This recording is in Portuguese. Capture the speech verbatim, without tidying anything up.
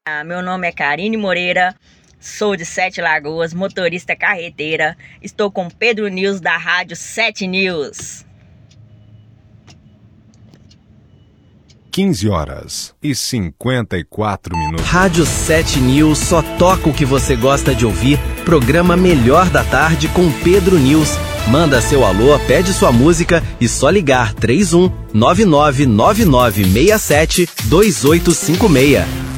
Meu nome é Karine Moreira, sou de Sete Lagoas, motorista carreteira. Estou com Pedro News da Rádio Sete News. quinze horas e cinquenta e quatro minutos. Rádio Sete News só toca o que você gosta de ouvir. Programa Melhor da Tarde com Pedro News. Manda seu alô, pede sua música e só ligar três um nove nove nove nove seis sete dois oito cinco seis.